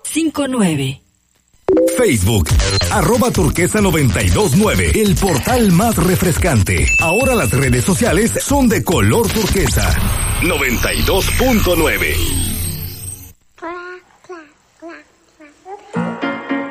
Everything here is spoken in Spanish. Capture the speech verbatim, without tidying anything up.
cinco nueve. Facebook, arroba turquesa noventa y dos nueve, el portal más refrescante. Ahora las redes sociales son de color turquesa. noventa y dos punto nueve.